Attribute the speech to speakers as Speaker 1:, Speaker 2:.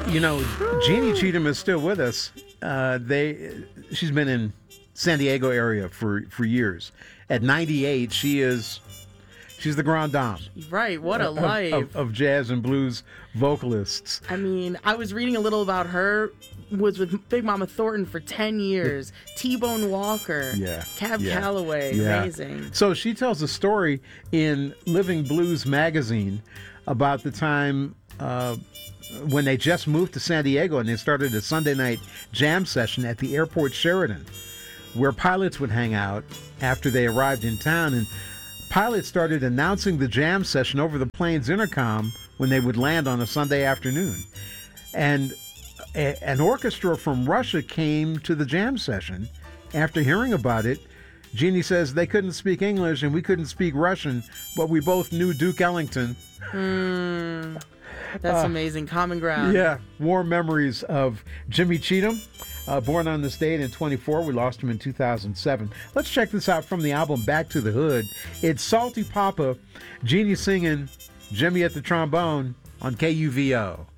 Speaker 1: Jeannie Cheatham is still with us. She's been in San Diego area for years. At 98, she's the grande dame.
Speaker 2: Right, what a life.
Speaker 1: Of jazz and blues vocalists.
Speaker 2: I mean, I was reading a little about her. Was with Big Mama Thornton for 10 years. T-Bone Walker.
Speaker 1: Yeah.
Speaker 2: Cab Calloway.
Speaker 1: Yeah.
Speaker 2: Amazing.
Speaker 1: So she tells a story in Living Blues magazine about the time when they just moved to San Diego and they started a Sunday night jam session at the Airport Sheraton, where pilots would hang out after they arrived in town. And pilots started announcing the jam session over the plane's intercom when they would land on a Sunday afternoon. And an orchestra from Russia came to the jam session. After hearing about it, Jeannie says they couldn't speak English and we couldn't speak Russian, but we both knew Duke Ellington.
Speaker 2: That's amazing. Common ground.
Speaker 1: Yeah, warm memories of Jimmy Cheatham, born on this date in 24. We lost him in 2007. Let's check this out from the album Back to the Hood. It's Salty Papa, Jeannie singing, Jimmy at the trombone on KUVO.